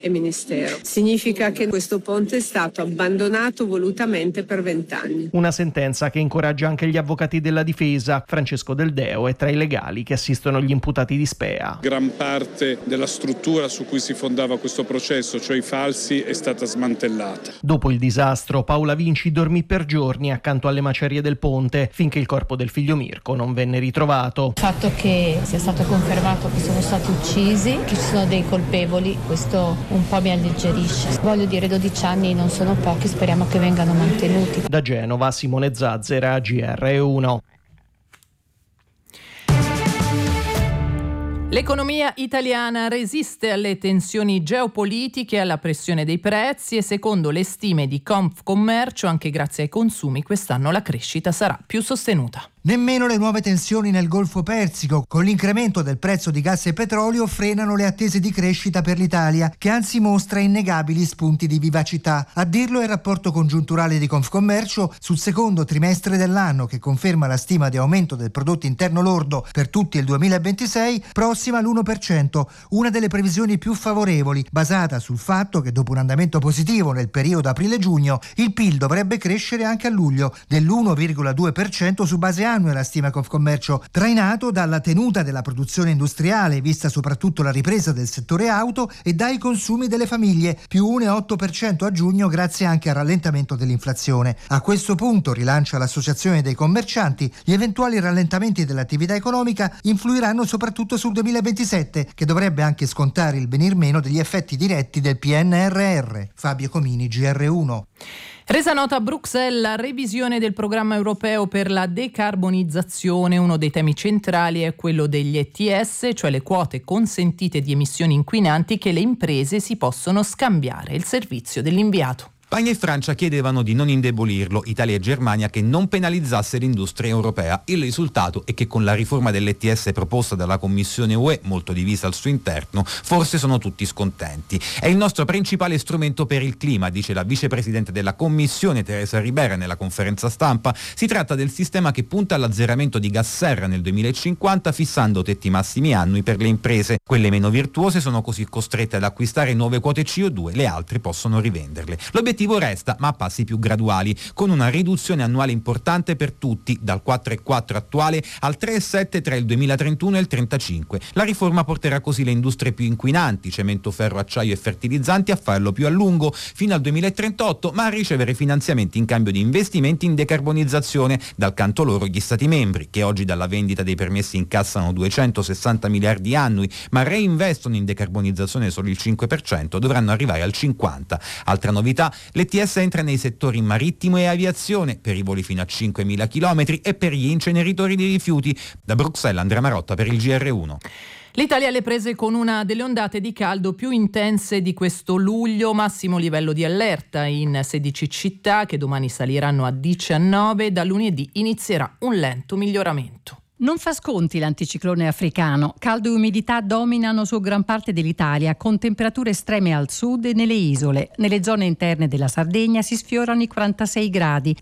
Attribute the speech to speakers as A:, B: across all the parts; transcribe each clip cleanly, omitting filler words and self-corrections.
A: e Ministero. Significa che questo ponte è stato abbandonato volutamente per 20 anni.
B: Una sentenza che incoraggia anche gli avvocati della difesa. Francesco Del Deo è tra i legali che assistono gli imputati di Spea.
C: Gran parte della struttura su cui si fondava questo processo, cioè i falsi, è stata smantellata.
B: Dopo il disastro, Paola Vinci dormì per giorni accanto alle macerie del ponte finché il corpo del figlio Mirko non venne ritrovato.
D: Il fatto che sia stato confermato che sono stati uccisi, che ci sono dei colpevoli, questo un po' mi alleggerisce. Voglio dire, 12 anni non sono pochi, speriamo che vengano mantenuti.
B: Da Genova, Simone Zazzera, GR1.
E: L'economia italiana resiste alle tensioni geopolitiche e alla pressione dei prezzi e secondo le stime di Confcommercio, anche grazie ai consumi, quest'anno la crescita sarà più sostenuta.
F: Nemmeno le nuove tensioni nel Golfo Persico, con l'incremento del prezzo di gas e petrolio, frenano le attese di crescita per l'Italia, che anzi mostra innegabili spunti di vivacità. A dirlo è il rapporto congiunturale di Confcommercio sul secondo trimestre dell'anno, che conferma la stima di aumento del prodotto interno lordo per tutti il 2026 prossima all'1%, una delle previsioni più favorevoli, basata sul fatto che dopo un andamento positivo nel periodo aprile-giugno, il PIL dovrebbe crescere anche a luglio dell'1,2% su base annua, la stima Confcommercio, trainato dalla tenuta della produzione industriale, vista soprattutto la ripresa del settore auto, e dai consumi delle famiglie, più 1,8% a giugno grazie anche al rallentamento dell'inflazione. A questo punto, rilancia l'Associazione dei Commercianti, gli eventuali rallentamenti dell'attività economica influiranno soprattutto sul 2027, che dovrebbe anche scontare il venir meno degli effetti diretti del PNRR. Fabio Comini, GR1.
E: Resa nota a Bruxelles la revisione del programma europeo per la decarbonizzazione. Uno dei temi centrali è quello degli ETS, cioè le quote consentite di emissioni inquinanti che le imprese si possono scambiare. Il servizio dell'inviato.
G: Spagna e Francia chiedevano di non indebolirlo, Italia e Germania che non penalizzasse l'industria europea. Il risultato è che con la riforma dell'ETS proposta dalla Commissione UE, molto divisa al suo interno, forse sono tutti scontenti. È il nostro principale strumento per il clima, dice la vicepresidente della Commissione Teresa Ribera nella conferenza stampa. Si tratta del sistema che punta all'azzeramento di gas serra nel 2050, fissando tetti massimi annui per le imprese. Quelle meno virtuose sono così costrette ad acquistare nuove quote CO2, le altre possono rivenderle. L'obiettivo resta, ma a passi più graduali, con una riduzione annuale importante per tutti, dal 4,4 attuale al 3,7 tra il 2031 e il 35. La riforma porterà così le industrie più inquinanti, cemento, ferro, acciaio e fertilizzanti, a farlo più a lungo, fino al 2038, ma a ricevere finanziamenti in cambio di investimenti in decarbonizzazione. Dal canto loro gli Stati membri, che oggi dalla vendita dei permessi incassano 260 miliardi annui, ma reinvestono in decarbonizzazione solo il 5%, dovranno arrivare al 50%. Altra novità, l'ETS entra nei settori marittimo e aviazione, per i voli fino a 5.000 km e per gli inceneritori di rifiuti. Da Bruxelles, Andrea Marotta per il GR1.
E: L'Italia alle prese con una delle ondate di caldo più intense di questo luglio, massimo livello di allerta in 16 città che domani saliranno a 19, da lunedì inizierà un lento miglioramento.
H: Non fa sconti l'anticiclone africano. Caldo e umidità dominano su gran parte dell'Italia, con temperature estreme al sud e nelle isole. Nelle zone interne della Sardegna si sfiorano i 46 gradi,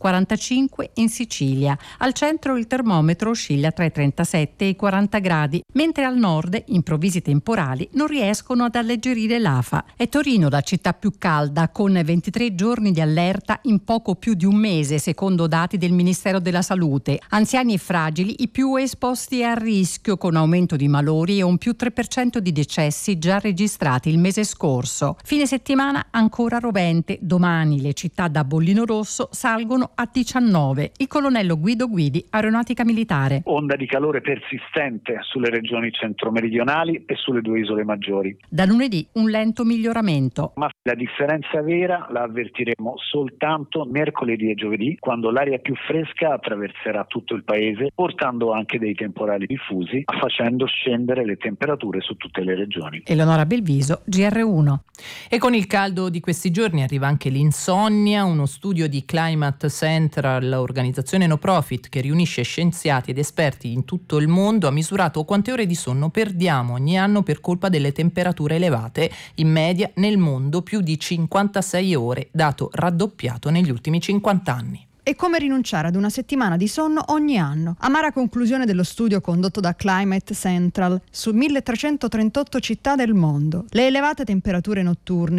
H: 45 in Sicilia. Al centro il termometro oscilla tra i 37 e i 40 gradi, mentre al nord improvvisi temporali non riescono ad alleggerire l'afa. È Torino la città più calda, con 23 giorni di allerta in poco più di un mese, secondo dati del Ministero della Salute. Anziani e fragili i più esposti a rischio, con aumento di malori e un più 3% di decessi già registrati il mese scorso. Fine settimana ancora rovente. Domani le città da bollino rosso salgono a 19. Il colonnello Guido Guidi, Aeronautica Militare.
I: Onda di calore persistente sulle regioni centromeridionali e sulle due isole maggiori.
H: Da lunedì un lento miglioramento.
I: Ma la differenza vera la avvertiremo soltanto mercoledì e giovedì, quando l'aria più fresca attraverserà tutto il paese, portando anche dei temporali diffusi, facendo scendere le temperature su tutte le regioni.
H: Eleonora Belviso, GR1.
E: E con il caldo di questi giorni arriva anche l'insonnia. Uno studio di Climate Central, organizzazione no profit che riunisce scienziati ed esperti in tutto il mondo, ha misurato quante ore di sonno perdiamo ogni anno per colpa delle temperature elevate. In media nel mondo più di 56 ore, dato raddoppiato negli ultimi 50 anni.
J: è come rinunciare ad una settimana di sonno ogni anno. Amara conclusione dello studio condotto da Climate Central su 1338 città del mondo. Le elevate temperature notturne